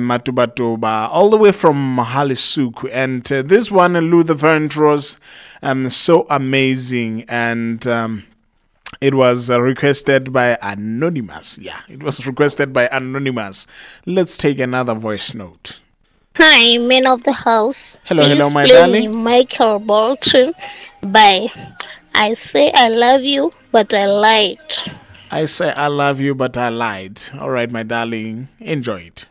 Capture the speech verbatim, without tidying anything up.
Matubatuba, all the way from Halisuk. And uh, this one, Luther Vandross, um, so amazing. And um, it was uh, requested by Anonymous. Yeah, it was requested by Anonymous. Let's take another voice note. Hi, men of the house. Hello, hello, Please my play darling. Michael Bolton by I Say I Love You, But I Lied. I say I love you, but I lied. All right, my darling. Enjoy it.